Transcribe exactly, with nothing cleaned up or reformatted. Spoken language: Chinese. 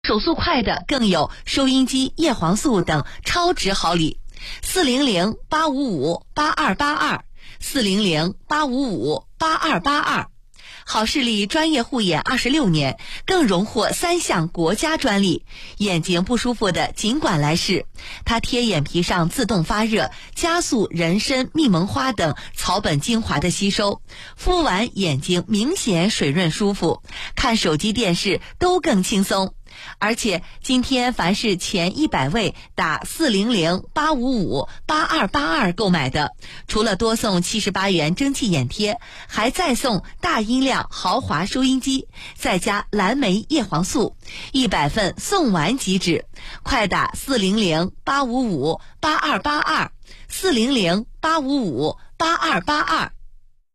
手速快的更有收音机、叶黄素等超值好礼。四零零八五五八二八二，四零零八五五八二八二。好视力专业护眼二十六年，更荣获三项国家专利。眼睛不舒服的尽管来试，它贴眼皮上自动发热，加速人参、蜜蒙花等草本精华的吸收，敷完眼睛明显水润舒服，看手机电视都更轻松。而且今天凡是前一百位打四零零八五五八二八二购买的，除了多送七十八元蒸汽眼贴，还再送大音量豪华收音机，再加蓝莓叶黄素，一百份送完即止。快打四零零八五五八二八二，四零零八五五八二八二。